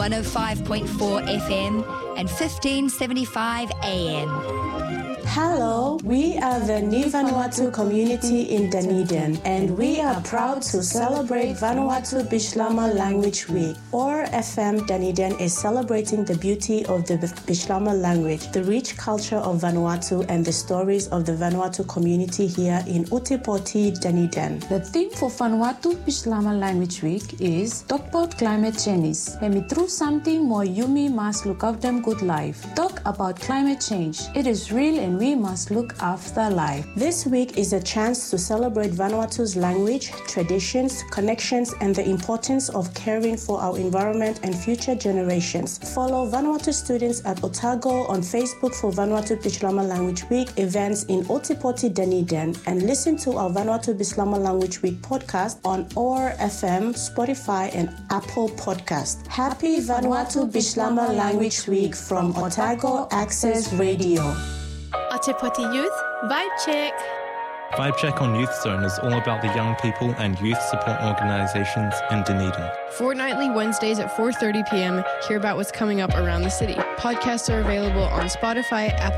105.4 FM and 1575 AM. Hello, we are the New Vanuatu community in Dunedin, and we are proud to celebrate Vanuatu Bislama Language Week. OAR FM Dunedin is celebrating the beauty of the Bislama language, the rich culture of Vanuatu, and the stories of the Vanuatu community here in Utipoti, Dunedin. The theme for Vanuatu Bislama Language Week is Talk about climate change. And me through something more Yumi must look after them good life. Talk about climate change. It is real and we must look after life. This week is a chance to celebrate Vanuatu's language, traditions, connections, and the importance of caring for our environment and future generations. Follow Vanuatu students at Otago on Facebook for Vanuatu Bislama Language Week events in Otipoti, Dunedin, and listen to our Vanuatu Bislama Language Week podcast on OAR FM, Spotify, and Apple Podcast. Happy Vanuatu Bislama Language Week from Otago Access Radio. Otipoti Youth, Vibe Check. Vibe Check on Youth Zone is all about the young people and youth support organisations in Dunedin. Fortnightly Wednesdays at 4:30 p.m. Hear about what's coming up around the city. Podcasts are available on Spotify, Apple